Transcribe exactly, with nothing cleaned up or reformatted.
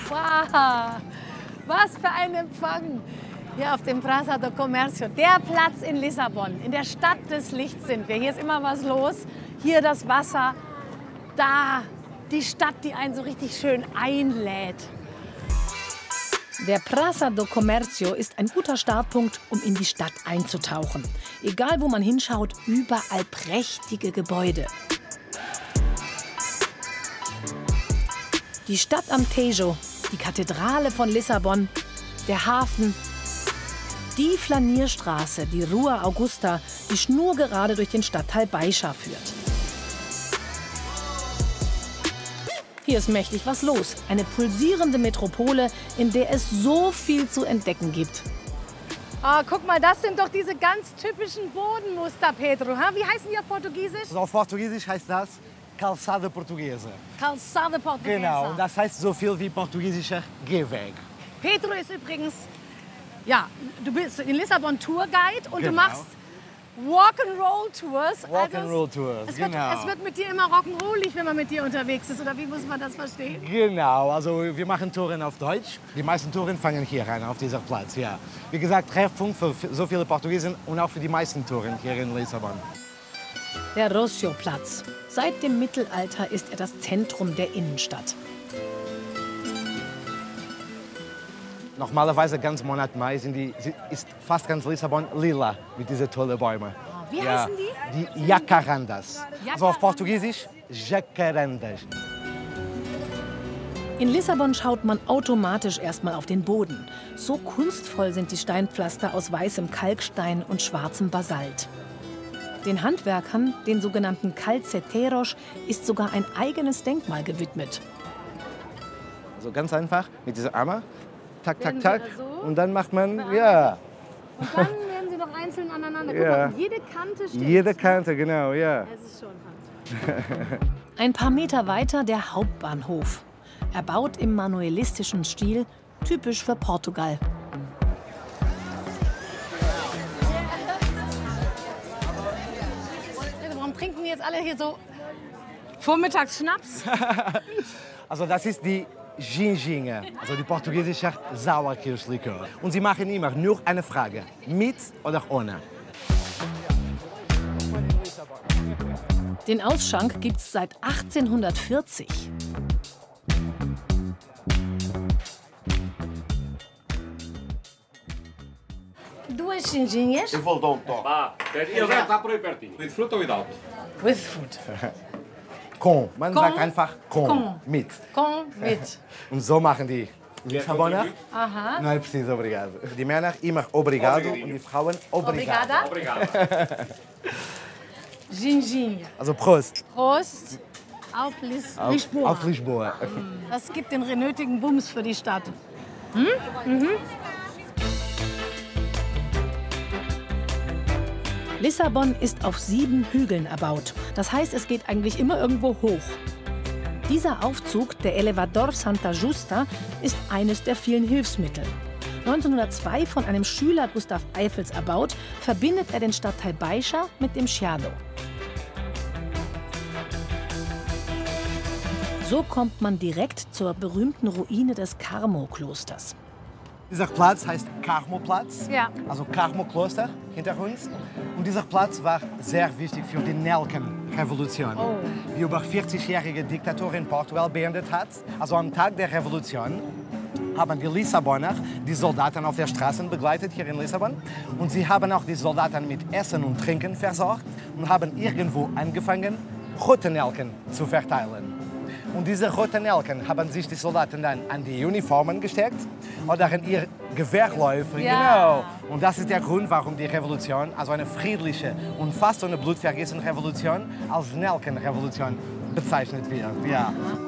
Wow, was für ein Empfang hier auf dem Praça do Comércio. Der Platz in Lissabon, in der Stadt des Lichts sind wir. Hier ist immer was los. Hier das Wasser, da die Stadt, die einen so richtig schön einlädt. Der Praça do Comércio ist ein guter Startpunkt, um in die Stadt einzutauchen. Egal, wo man hinschaut, überall prächtige Gebäude. Die Stadt am Tejo, die Kathedrale von Lissabon, der Hafen, die Flanierstraße, die Rua Augusta, die schnurgerade durch den Stadtteil Baixa führt. Hier ist mächtig was los. Eine pulsierende Metropole, in der es so viel zu entdecken gibt. Ah, guck mal, das sind doch diese ganz typischen Bodenmuster, Pedro. Ha? Wie heißen die auf Portugiesisch? Also auf Portugiesisch heißt das Calçada Portuguesa. Calçada Portuguesa. Genau, und das heißt so viel wie portugiesischer Gehweg. Pedro ist übrigens, ja, du bist in Lissabon Tourguide und Genau. du machst Walk-and-Roll-Tours. Walk-and-Roll-Tours, es wird, genau. Es wird mit dir immer rock'n'rollig, wenn man mit dir unterwegs ist, oder wie muss man das verstehen? Genau, also wir machen Touren auf Deutsch. Die meisten Touren fangen hier an, auf dieser Platz, ja. Wie gesagt, Treffpunkt für so viele Portugiesen und auch für die meisten Touren hier in Lissabon. Der Rocio-Platz. Seit dem Mittelalter ist er das Zentrum der Innenstadt. Normalerweise ganz Monat Mai sind die, ist fast ganz Lissabon lila mit diesen tollen Bäumen. Wie ja, heißen die? Die Jacarandas. Also auf Portugiesisch Jacarandas. In Lissabon schaut man automatisch erstmal auf den Boden. So kunstvoll sind die Steinpflaster aus weißem Kalkstein und schwarzem Basalt. Den Handwerkern, den sogenannten Calceteros, ist sogar ein eigenes Denkmal gewidmet. Also ganz einfach mit dieser Arme. Tak, tak, Werden tak. sie da so? Und dann macht man, ja. Und dann werden sie noch einzeln aneinander. Guck Ja. mal, jede Kante steht. Jede Kante, genau, ja. Es ist schon fantastisch. Ein paar Meter weiter der Hauptbahnhof. Erbaut im manuelistischen Stil, typisch für Portugal. Warum trinken die jetzt alle hier so vormittags Schnaps? Also das ist die Ginginha, also die portugiesische Sauerkirschlikör. Und sie machen immer nur eine Frage, mit oder ohne. Den Ausschank gibt's seit achtzehnhundertvierzig. Duas ginginhas. Eu vou dar um toque. Vá, ele já está por aí pertinho. With fruit ou without? With food. Com, man Com. sagt einfach com, Com. mit. Com mit. Und so machen die Lissaboner. Aha. Não é preciso, obrigado. Die Männer immer obrigado und die Frauen obrigado. Obrigada. Obrigado. Ginginha. Also Prost. Prost auf Lis Auf Lisboa. Auf Lisboa. Das gibt den nötigen Bums für die Stadt. Hm? Mhm. Lissabon ist auf sieben Hügeln erbaut. Das heißt, es geht eigentlich immer irgendwo hoch. Dieser Aufzug, der Elevador Santa Justa, ist eines der vielen Hilfsmittel. neunzehnhundertzwei von einem Schüler Gustav Eiffels erbaut, verbindet er den Stadtteil Baixa mit dem Chiado. So kommt man direkt zur berühmten Ruine des Carmo-Klosters. Dieser Platz heißt Carmo-Platz, Ja. also Carmo-Kloster hinter uns. Und dieser Platz war sehr wichtig für die Nelkenrevolution, Oh. die über vierzig-jährige Diktatur in Portugal beendet hat. Also am Tag der Revolution haben die Lissaboner die Soldaten auf der Straße begleitet hier in Lissabon. Und sie haben auch die Soldaten mit Essen und Trinken versorgt und haben irgendwo angefangen, rote Nelken zu verteilen. Und diese roten Nelken haben sich die Soldaten dann an die Uniformen gesteckt oder in ihre Gewehrläufe. Ja. Genau. Und das ist der Grund, warum die Revolution, also eine friedliche und fast ohne Blutvergießen Revolution, als Nelkenrevolution bezeichnet wird. Ja.